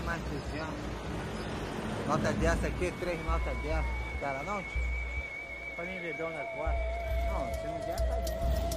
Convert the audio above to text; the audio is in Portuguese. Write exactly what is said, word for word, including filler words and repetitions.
mais duzentos. Nota dessa aqui, três notas dessa. Cara, não, tio? Pra mim beber um negócio. Não, se não der, tá bom.